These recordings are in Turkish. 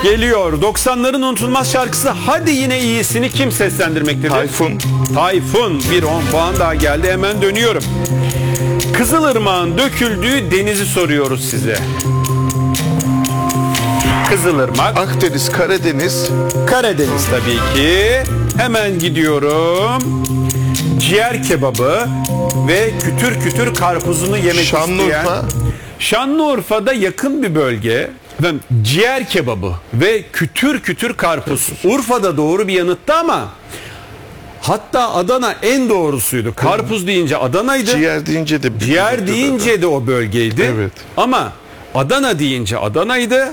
Geliyor. 90'ların unutulmaz şarkısı Hadi Yine İyisini kim seslendirmektedir? Tayfun. Tayfun. Bir 10 puan daha geldi. Hemen dönüyorum. Kızılırmak'ın döküldüğü denizi soruyoruz size. Kızılırmak. Akdeniz, Karadeniz. Karadeniz tabii ki. Hemen gidiyorum. Ciğer kebabı ve kütür kütür karpuzunu yemek Şanlıurfa. isteyen. Şanlıurfa'da yakın bir bölge. Efendim, ciğer kebabı ve kütür kütür karpuz. Urfa'da doğru bir yanıttı ama hatta Adana en doğrusuydu. Karpuz deyince Adana'ydı. Ciğer deyince de. Ciğer deyince de o bölgeydi. Evet. Ama Adana deyince Adana'ydı.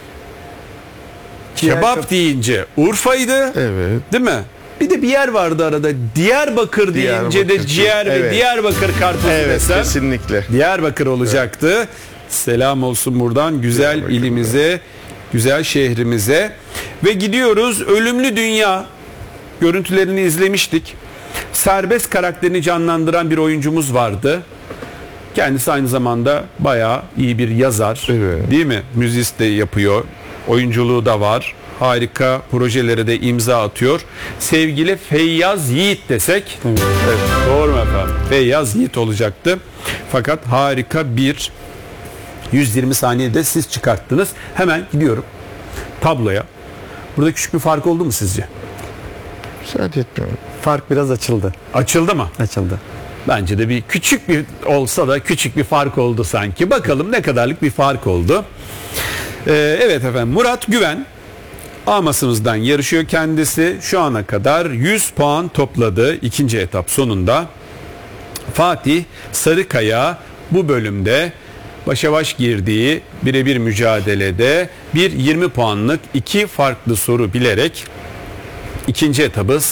Kebap deyince Urfa'ydı. Evet. Değil mi? Bir de bir yer vardı arada. Diyarbakır deyince de Diyarbakır. ciğer ve Evet. Diyarbakır karpuzu Evet, desem. kesinlikle. Diyarbakır olacaktı. Selam olsun buradan güzel Diyarbakır. ilimize, güzel şehrimize. Ve gidiyoruz Ölümlü Dünya. Görüntülerini izlemiştik. Serbest karakterini canlandıran bir oyuncumuz vardı. Kendisi aynı zamanda bayağı iyi bir yazar. Evet. Değil mi? Müzist de yapıyor. Oyunculuğu da var. Harika projelere de imza atıyor. Sevgili Feyyaz Yiğit desek. Evet. Doğru mu efendim? Feyyaz Yiğit olacaktı. Fakat harika bir 120 saniyede siz çıkarttınız. Hemen gidiyorum tabloya. Burada küçük bir fark oldu mu sizce? Müsaade etmiyorum. Fark biraz açıldı. Açıldı mı? Açıldı. Bence de bir küçük bir olsa da küçük bir fark oldu sanki. Bakalım ne kadarlık bir fark oldu. Evet efendim, Murat Güven Amasımızdan yarışıyor kendisi. Şu ana kadar 100 puan topladı ikinci etap sonunda. Fatih Sarıkaya bu bölümde başa baş girdiği birebir mücadelede bir 20 puanlık iki farklı soru bilerek ikinci etabı